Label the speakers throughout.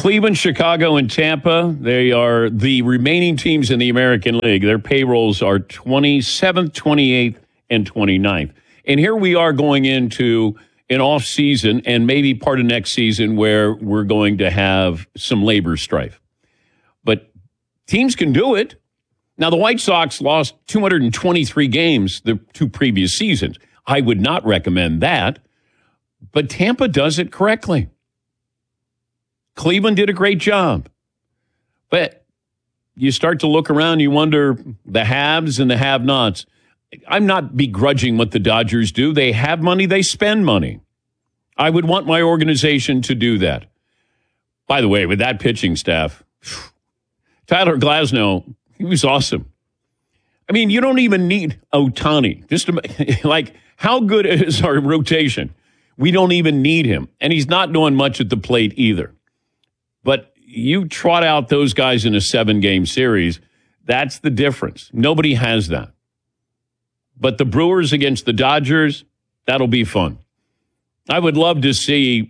Speaker 1: Cleveland, Chicago, and Tampa, they are the remaining teams in the American League. Their payrolls are 27th, 28th, and 29th. And here we are going into an off season and maybe part of next season where we're going to have some labor strife. But teams can do it. Now, the White Sox lost 223 games the two previous seasons. I would not recommend that. But Tampa does it correctly. Cleveland did a great job. But you start to look around, you wonder the haves and the have-nots. I'm not begrudging what the Dodgers do. They have money, they spend money. I would want my organization to do that. By the way, with that pitching staff, Tyler Glasnow, he was awesome. I mean, you don't even need Ohtani. Just like, how good is our rotation? We don't even need him. And he's not doing much at the plate either. But you trot out those guys in a 7-game series, that's the difference. Nobody has that. But the Brewers against the Dodgers, that'll be fun. I would love to see,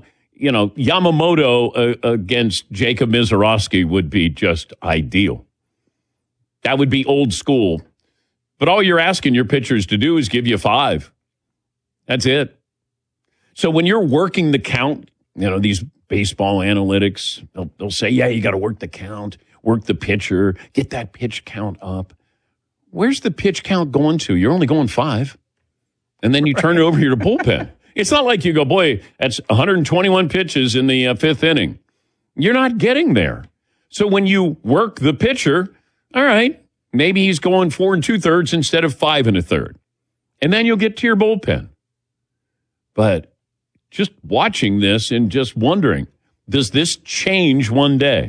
Speaker 1: Yamamoto against Jacob Mizorowski would be just ideal. That would be old school. But all you're asking your pitchers to do is give you 5. That's it. So when you're working the count, these baseball analytics, they'll say, yeah, you got to work the count, work the pitcher, get that pitch count up. Where's the pitch count going to? You're only going 5. And then you turn it over to your bullpen. It's not like you go, boy, that's 121 pitches in the 5th inning. You're not getting there. So when you work the pitcher, all right, maybe he's going 4 2/3 instead of 5 1/3. And then you'll get to your bullpen. But just watching this and just wondering, does this change one day?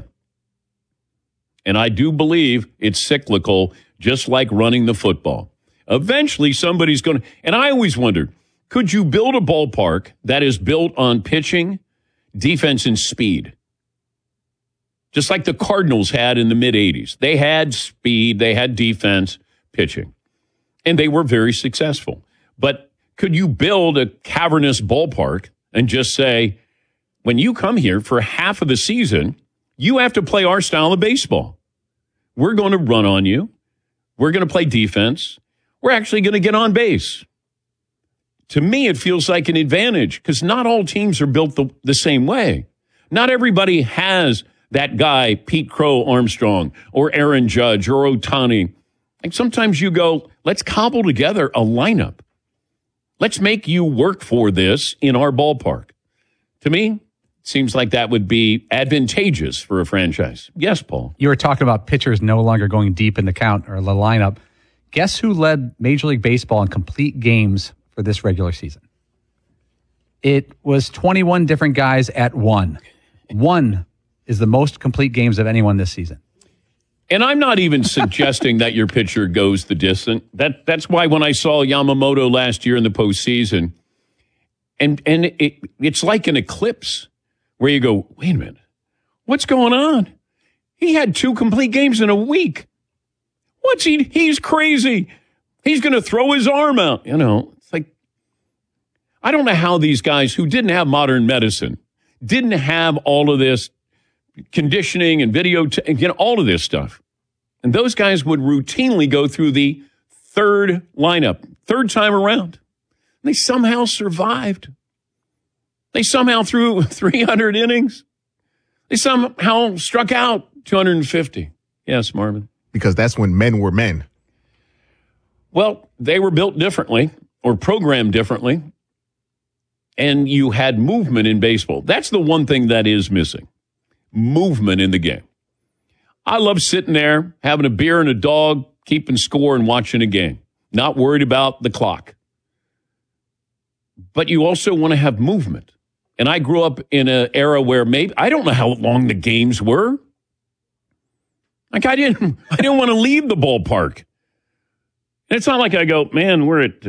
Speaker 1: And I do believe it's cyclical, just like running the football. Eventually, somebody's going to, and I always wondered, could you build a ballpark that is built on pitching, defense, and speed? Just like the Cardinals had in the mid-'80s. They had speed, they had defense, pitching. And they were very successful. But could you build a cavernous ballpark and just say, when you come here for half of the season, you have to play our style of baseball. We're going to run on you. We're going to play defense. We're actually going to get on base. To me, it feels like an advantage because not all teams are built the same way. Not everybody has that guy, Pete Crow Armstrong, or Aaron Judge, or Ohtani. Like sometimes you go, let's cobble together a lineup. Let's make you work for this in our ballpark. To me, it seems like that would be advantageous for a franchise. Yes, Paul.
Speaker 2: You were talking about pitchers no longer going deep in the count or the lineup. Guess who led Major League Baseball in complete games for this regular season? It was 21 different guys at 1. 1 is the most complete games of anyone this season.
Speaker 1: And I'm not even suggesting that your pitcher goes the distance. That's why when I saw Yamamoto last year in the postseason, and it's like an eclipse where you go, wait a minute, what's going on? He had 2 complete games in a week. He's crazy. He's going to throw his arm out. It's like, I don't know how these guys who didn't have modern medicine, didn't have all of this conditioning and video, all of this stuff. And those guys would routinely go through the 3rd lineup, 3rd time around. They somehow survived. They somehow threw 300 innings. They somehow struck out 250. Yes, Marvin.
Speaker 3: Because that's when men were men.
Speaker 1: Well, they were built differently or programmed differently. And you had movement in baseball. That's the one thing that is missing. Movement in the game. I love sitting there, having a beer and a dog, keeping score and watching a game. Not worried about the clock. But you also want to have movement. And I grew up in an era where I don't know how long the games were. Like I didn't want to leave the ballpark. And it's not like I go, man, we're at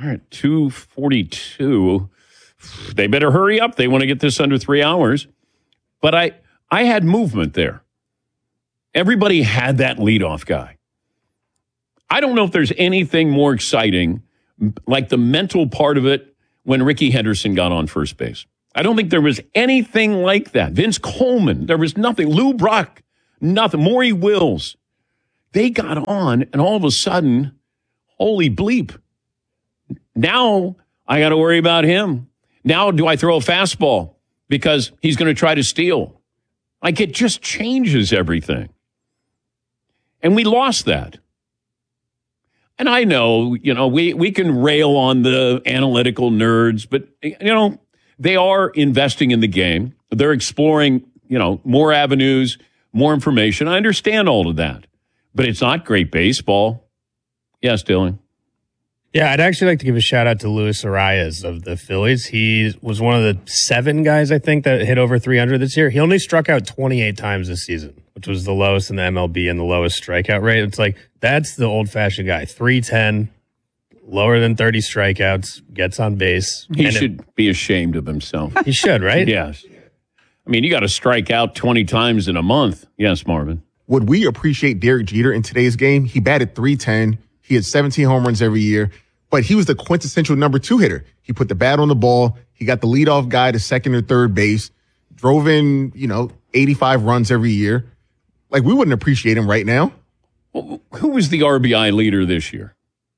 Speaker 1: 2:42. They better hurry up. They want to get this under 3 hours. But I had movement there. Everybody had that leadoff guy. I don't know if there's anything more exciting, like the mental part of it, when Ricky Henderson got on first base. I don't think there was anything like that. Vince Coleman, there was nothing. Lou Brock, nothing. Maury Wills. They got on, and all of a sudden, holy bleep. Now I got to worry about him. Now do I throw a fastball because he's going to try to steal? Like, it just changes everything. And we lost that. And I know, we can rail on the analytical nerds, but, they are investing in the game. They're exploring, more avenues, more information. I understand all of that, but it's not great baseball. Yes, Dylan.
Speaker 4: Yeah, I'd actually like to give a shout out to Luis Arias of the Phillies. He was one of the 7 guys, I think, that hit over 300 this year. He only struck out 28 times this season, which was the lowest in the MLB and the lowest strikeout rate. It's like, that's the old-fashioned guy. 310, lower than 30 strikeouts, gets on base.
Speaker 1: He should be ashamed of himself.
Speaker 4: He should, right?
Speaker 1: Yes. I mean, you got to strike out 20 times in a month. Yes, Marvin.
Speaker 3: Would we appreciate Derek Jeter in today's game? He batted .310. He had 17 home runs every year, but he was the quintessential number 2 hitter. He put the bat on the ball. He got the leadoff guy to second or third base, drove in, 85 runs every year. Like, we wouldn't appreciate him right now.
Speaker 1: Well, who was the RBI leader this year?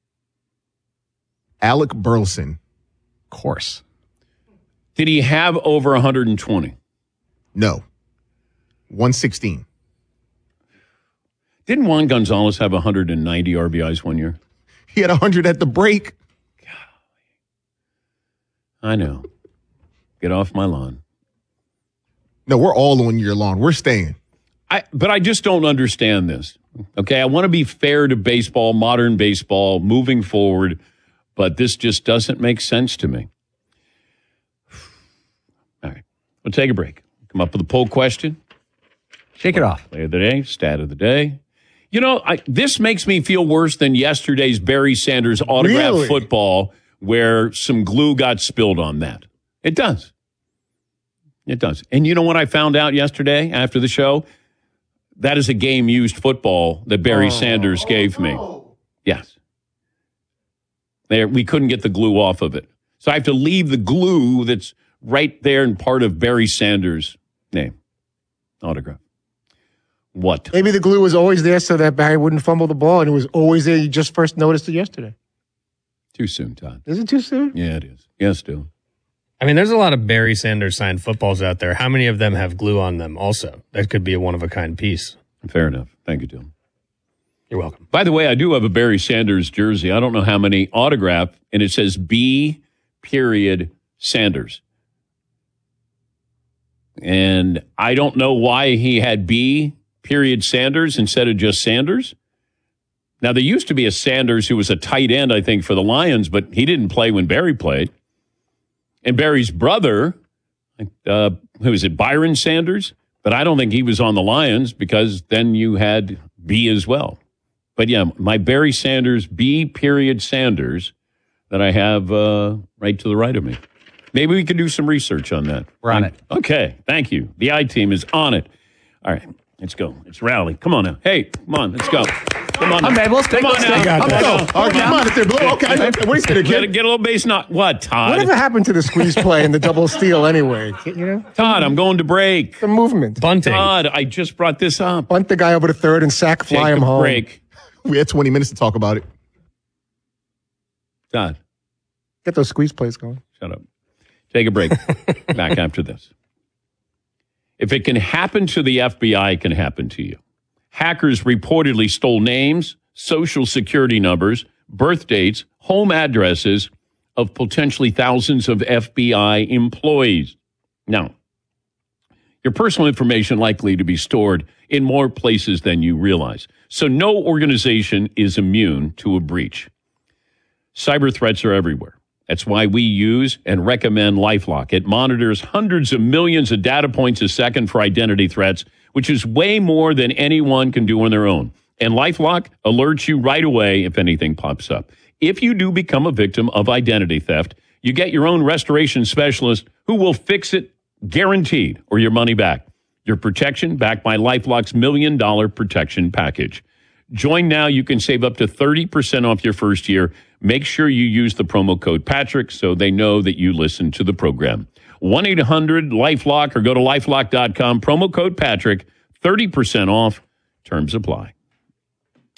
Speaker 3: Alec Burleson.
Speaker 2: Of course.
Speaker 1: Did he have over 120?
Speaker 3: No. 116.
Speaker 1: Didn't Juan Gonzalez have 190 RBIs one year?
Speaker 3: He had 100 at the break.
Speaker 1: I know. Get off my lawn.
Speaker 3: No, we're all on your lawn. We're staying.
Speaker 1: But I just don't understand this. Okay, I want to be fair to baseball, modern baseball, moving forward, but this just doesn't make sense to me. All right, we'll take a break. Come up with a poll question.
Speaker 2: Shake it off.
Speaker 1: Play of the day, stat of the day. This makes me feel worse than yesterday's Barry Sanders autographed football where some glue got spilled on that. It does. It does. And you know what I found out yesterday after the show? That is a game-used football that Barry Sanders gave me. Yes. We couldn't get the glue off of it. So I have to leave the glue that's right there and part of Barry Sanders' name. Autograph. What?
Speaker 5: Maybe the glue was always there so that Barry wouldn't fumble the ball, and it was always there. You just first noticed it yesterday.
Speaker 1: Too soon, Todd.
Speaker 5: Is it too soon?
Speaker 1: Yeah, it is. Yes, Dylan.
Speaker 4: I mean, there's a lot of Barry Sanders signed footballs out there. How many of them have glue on them also? That could be a one-of-a-kind piece.
Speaker 1: Fair enough. Thank you, Dylan.
Speaker 4: You're welcome.
Speaker 1: By the way, I do have a Barry Sanders jersey. I don't know how many autograph, and it says B. Sanders. And I don't know why he had B. Sanders instead of just Sanders. Now, there used to be a Sanders who was a tight end, I think, for the Lions, but he didn't play when Barry played. And Barry's brother, who was it, Byron Sanders? But I don't think he was on the Lions because then you had B as well. But yeah, my Barry Sanders, B. Sanders, that I have right to the right of me. Maybe we could do some research on that.
Speaker 2: We're on it.
Speaker 1: Okay, thank you. The I-team is on it. All right, let's go. Let's rally. Come on now. Hey, come on, let's go. Come on.
Speaker 2: I'm babe. Let's take
Speaker 1: Come on now.
Speaker 3: Come on, if they're blue. Okay. What are you saying,
Speaker 1: Get a
Speaker 3: kid?
Speaker 1: little base knock. What, Todd?
Speaker 5: Whatever happened to the squeeze play and the double steal anyway?
Speaker 1: Todd, I'm going to break.
Speaker 5: The movement.
Speaker 4: Bunting.
Speaker 1: Todd, I just brought this up.
Speaker 5: Bunt the guy over to third and sack, fly
Speaker 1: Take
Speaker 5: him
Speaker 1: a
Speaker 5: home.
Speaker 1: break.
Speaker 3: We had 20 minutes to talk about it.
Speaker 1: Todd,
Speaker 5: Get those squeeze plays going.
Speaker 1: shut up. Take a break. Back after this. If it can happen to the FBI, it can happen to you. Hackers reportedly stole names, social security numbers, birth dates, home addresses of potentially thousands of FBI employees. Now, your personal information likely to be stored in more places than you realize. So no organization is immune to a breach. Cyber threats are everywhere. That's why we use and recommend LifeLock. It monitors hundreds of millions of data points a second for identity threats, which is way more than anyone can do on their own. And LifeLock alerts you right away if anything pops up. If you do become a victim of identity theft, you get your own restoration specialist who will fix it, guaranteed, or your money back. Your protection backed by LifeLock's $1 million protection package. Join now. You can save up to 30% off your first year. Make sure you use the promo code Patrick so they know that you listen to the program. 1-800-LifeLock or go to lifelock.com. Promo code Patrick, 30% off. Terms apply.